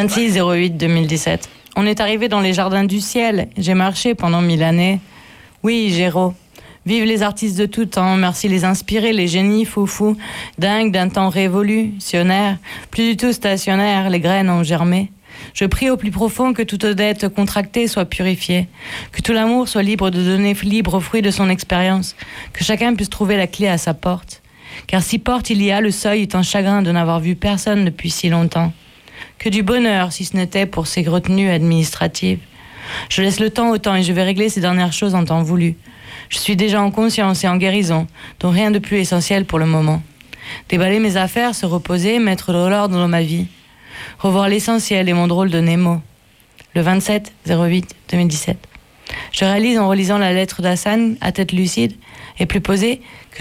26/08/2017. On est arrivé dans les jardins du ciel. J'ai marché pendant 1000 années. Oui, Géraud. Vive les artistes de tout temps, merci les inspirés, les génies foufous, dingues d'un temps révolutionnaire, plus du tout stationnaire, les graines ont germé. Je prie au plus profond que toute dette contractée soit purifiée, que tout l'amour soit libre de donner libre fruit de son expérience, que chacun puisse trouver la clé à sa porte. Car si porte il y a, le seuil est un chagrin de n'avoir vu personne depuis si longtemps. Que du bonheur, si ce n'était pour ces retenues administratives. Je laisse le temps au temps et je vais régler ces dernières choses en temps voulu. Je suis déjà en conscience et en guérison, dont rien de plus essentiel pour le moment. Déballer mes affaires, se reposer, mettre de l'ordre dans ma vie. Revoir l'essentiel et mon drôle de Nemo. Le 27/08/2017. Je réalise en relisant la lettre d'Hassan, à tête lucide et plus posée, que